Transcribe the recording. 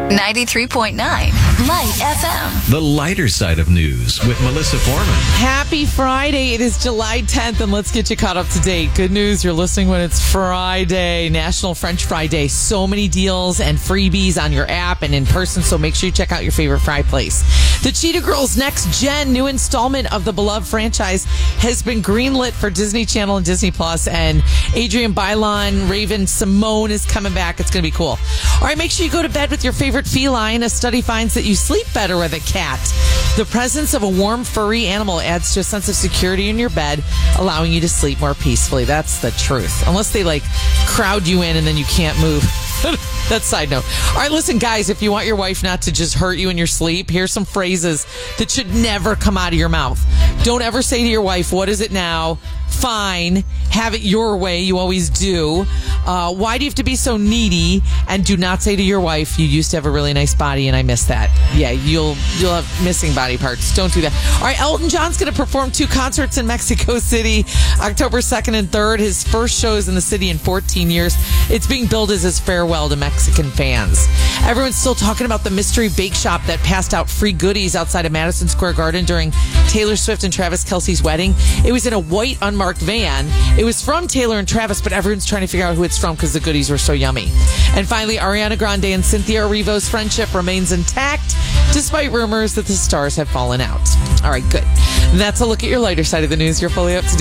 93.9 Light FM. The lighter side of news with Melissa Foreman. Happy Friday. It is July 10th, and let's get you caught up to date. Good news, you're listening when it's Friday, National French Fry Day. So many deals and freebies on your app and in person, so make sure you check out your favorite fry place. The Cheetah Girls Next Gen, new installment of the beloved franchise, has been greenlit for Disney Channel and Disney Plus, and Adrienne Bailon, Raven Simone is coming back. It's going to be cool. All right, make sure you go to bed with your favorite feline. A study finds that you sleep better with a cat. The presence of a warm, furry animal adds to a sense of security in your bed, allowing you to sleep more peacefully. That's the truth. Unless they crowd you in and then you can't move. That's side note. All right, listen, guys, if you want your wife not to just hurt you in your sleep, here's some phrases that should never come out of your mouth. Don't ever say to your wife, "What is it now? Fine. Have it your way. You always do. Why do you have to be so needy?" And do not say to your wife, "You used to have a really nice body and I miss that." Yeah, you'll have missing body parts. Don't do that. All right, Elton John's going to perform 2 concerts in Mexico City, October 2nd and 3rd. His first shows in the city in 14 years. It's being billed as his farewell to Mexican fans. Everyone's still talking about the mystery bake shop that passed out free goodies outside of Madison Square Garden during Taylor Swift and Travis Kelce's wedding. It was in a white unmarked van. It was from Taylor and Travis, but everyone's trying to figure out who it's from because the goodies were so yummy. And finally, Ariana Grande and Cynthia Erivo's friendship remains intact despite rumors that the stars have fallen out. All right, good. That's a look at your lighter side of the news. You're fully up to date.